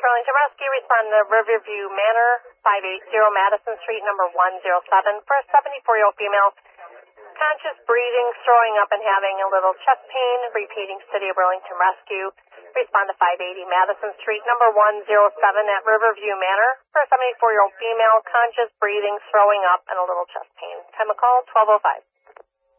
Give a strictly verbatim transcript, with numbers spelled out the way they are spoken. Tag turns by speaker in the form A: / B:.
A: Burlington Rescue, respond to Riverview Manor, five eighty Madison Street, number one oh seven, for a seventy-four-year-old female. Conscious breathing, throwing up, and having a little chest pain. Repeating, City of Burlington Rescue. Respond to five eighty Madison Street, number one oh seven at Riverview Manor, for a seventy-four-year-old female. Conscious breathing, throwing up, and a little chest pain. Time of call, twelve oh five.